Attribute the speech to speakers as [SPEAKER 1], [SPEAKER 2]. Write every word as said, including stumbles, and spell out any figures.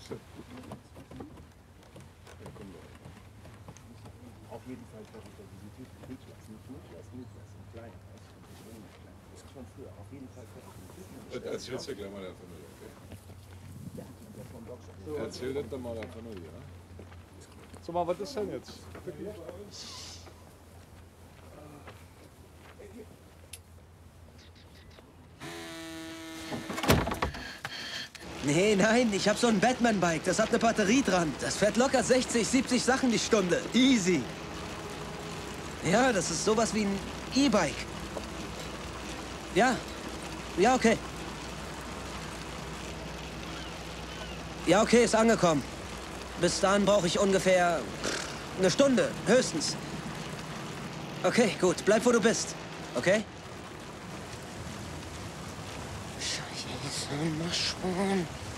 [SPEAKER 1] Auf jeden Fall Visität durchlassen, nicht durchlassen, nicht lassen, klein. Das ist schon früher, auf jeden Fall.
[SPEAKER 2] Erzähl's dir gleich mal der Familie, okay? Erzähl das doch mal der Familie, ne? So, mal, was ist denn jetzt? Wirklich?
[SPEAKER 3] Nee, nein, ich hab so ein Batman-Bike. Das hat eine Batterie dran. Das fährt locker sechzig, siebzig Sachen die Stunde. Easy. Ja, das ist sowas wie ein E-Bike. Ja. Ja, okay. Ja, okay, ist angekommen. Bis dahin brauche ich ungefähr eine Stunde, höchstens. Okay, gut. Bleib, wo du bist. Okay? Scheiße, mach schon.